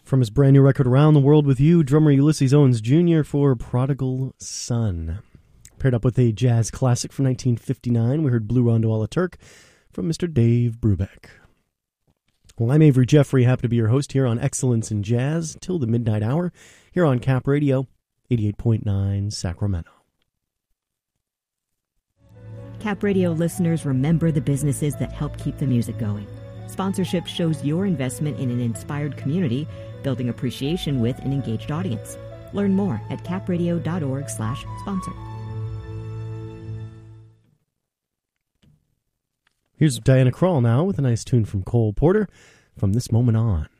From his brand new record, Around the World with You, drummer Ulysses Owens Jr. for Prodigal Son. Paired up with a jazz classic from 1959, we heard Blue Rondo a la Turk from Mr. Dave Brubeck. Well, I'm Avery Jeffrey, happy to be your host here on Excellence in Jazz till the midnight hour, here on Cap Radio, 88.9 Sacramento. Cap Radio listeners, remember the businesses that help keep the music going. Sponsorship shows your investment in an inspired community, building appreciation with an engaged audience. Learn more at capradio.org/sponsor. Here's Diana Krall now with a nice tune from Cole Porter from This Moment On.